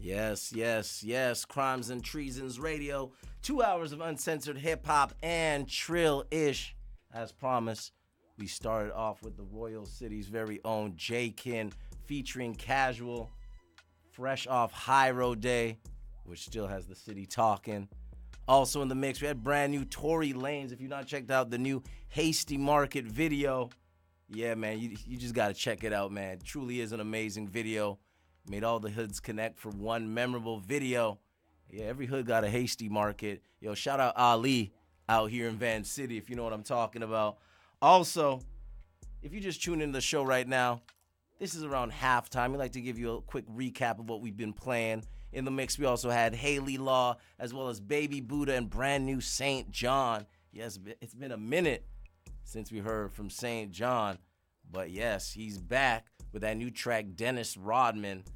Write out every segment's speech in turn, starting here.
Yes, yes, yes. Crimes and Treasons Radio. 2 hours of uncensored hip hop and trill ish. As promised, we started off with the Royal City's very own J Kin featuring Casual, fresh off High Road Day, which still has the city talking. Also in the mix, we had brand new Tory Lanez. If you've not checked out the new Hasty Market video, yeah, man, you just got to check it out, man. It truly is an amazing video. Made all the hoods connect for one memorable video. Yeah, every hood got a Hasty Market. Yo, shout out Ali out here in Van City, if you know what I'm talking about. Also, if you just tune into the show right now, this is around halftime. We'd like to give you a quick recap of what we've been playing. In the mix, we also had Haley Law, as well as Baby Buddha and brand new St. John. Yes, it's been a minute since we heard from St. John. But yes, he's back with that new track, Dennis Rodman.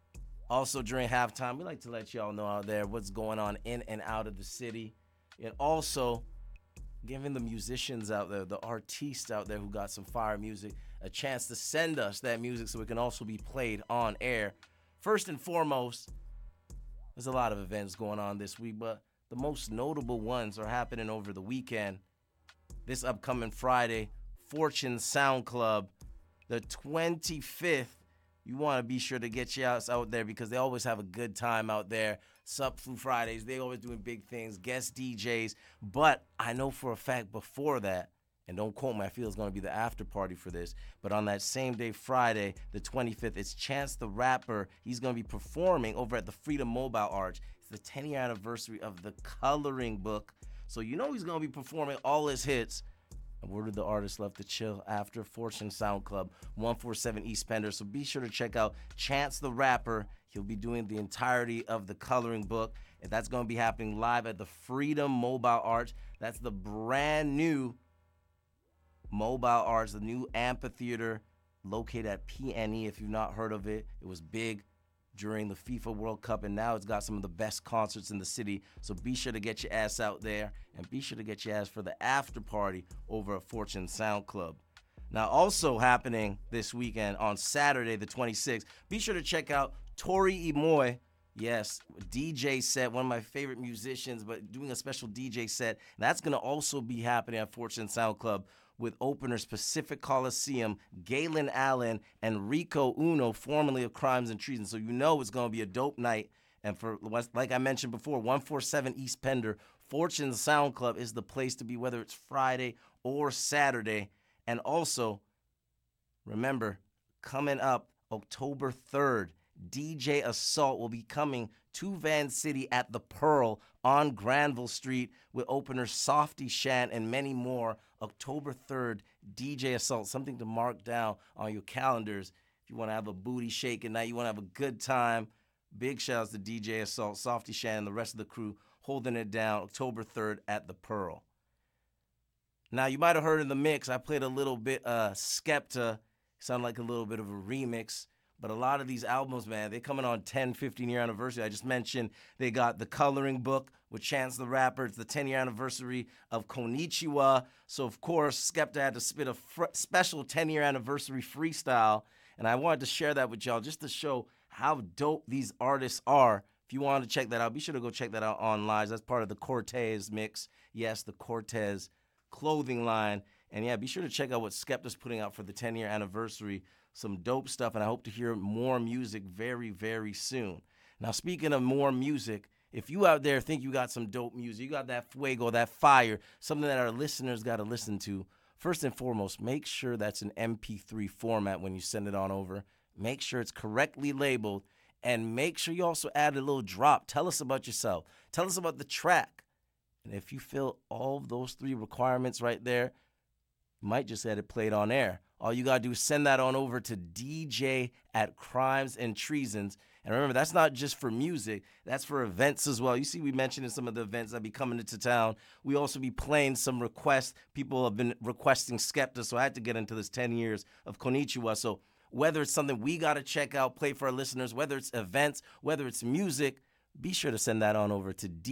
Also during halftime, we like to let y'all know out there what's going on in and out of the city. And also giving the musicians out there, the artists out there who got some fire music, a chance to send us that music so it can also be played on air. First and foremost, there's a lot of events going on this week, but the most notable ones are happening over the weekend. This upcoming Friday, Fortune Sound Club, the 25th. You want to be sure to get your ass out there because they always have a good time out there. Sup Foo Fridays, they always doing big things, guest DJs. But I know for a fact before that, and don't quote me, I feel it's going to be the after party for this, but on that same day, Friday, the 25th, it's Chance the Rapper. He's going to be performing over at the Freedom Mobile Arch. It's the 10-year anniversary of the Coloring Book. So you know he's going to be performing all his hits. And where did the artist left to chill after Fortune Sound Club, 147 East Pender. So be sure to check out Chance the Rapper. He'll be doing the entirety of the Coloring Book, and that's going to be happening live at the Freedom Mobile Arch. That's the brand new Mobile Arch, the new amphitheater located at PNE. If you've not heard of it, it was big during the FIFA World Cup, and now it's got some of the best concerts in the city. So be sure to get your ass out there, and be sure to get your ass for the after party over at Fortune Sound Club. Now, also happening this weekend on Saturday, the 26th, be sure to check out Tori Imoy. Yes, DJ set, one of my favorite musicians, but doing a special DJ set. And that's going to also be happening at Fortune Sound Club with openers Pacific Coliseum, Galen Allen, and Rico Uno, formerly of Crimes and Treason. So you know it's going to be a dope night. And for, like I mentioned before, 147 East Pender, Fortune Sound Club is the place to be, whether it's Friday or Saturday. And also, remember, coming up October 3rd, DJ Assault will be coming to Van City at the Pearl on Granville Street with openers Softy Shan and many more. October 3rd, DJ Assault, something to mark down on your calendars. If you want to have a booty shaking night, you want to have a good time, big shouts to DJ Assault, Softy Shan, and the rest of the crew holding it down October 3rd at the Pearl. Now, you might have heard in the mix, I played a little bit Skepta. Sounded like a little bit of a remix. But a lot of these albums, man, they're coming on 10, 15-year anniversary. I just mentioned they got The Coloring Book with Chance the Rapper. It's the 10-year anniversary of Konichiwa. So, of course, Skepta had to spit a special 10-year anniversary freestyle. And I wanted to share that with y'all just to show how dope these artists are. If you want to check that out, be sure to go check that out online. That's part of the Cortez mix. Yes, the Cortez clothing line. And, yeah, be sure to check out what Skepta's putting out for the 10-year anniversary. Some dope stuff, and I hope to hear more music very, very soon. Now, speaking of more music, if you out there think you got some dope music, you got that fuego, that fire, something that our listeners got to listen to, first and foremost, make sure that's an MP3 format when you send it on over. Make sure it's correctly labeled, and make sure you also add a little drop. Tell us about yourself. Tell us about the track. And if you fill all of those three requirements right there, you might just get it played on air. All you got to do is send that on over to DJ at Crimes and Treasons. And remember, that's not just for music. That's for events as well. You see, we mentioned in some of the events that be coming into town. We also be playing some requests. People have been requesting Skepta, so I had to get into this 10 years of Konichiwa. So whether it's something we got to check out, play for our listeners, whether it's events, whether it's music, be sure to send that on over to